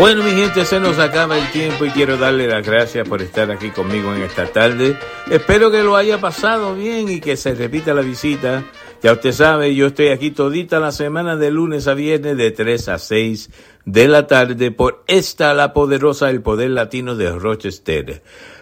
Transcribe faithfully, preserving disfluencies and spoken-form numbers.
Bueno, mi gente, se nos acaba el tiempo y quiero darle las gracias por estar aquí conmigo en esta tarde. Espero que lo haya pasado bien y que se repita la visita. Ya usted sabe, yo estoy aquí todita la semana de lunes a viernes de tres a seis de la tarde por esta, la poderosa El Poder Latino de Rochester.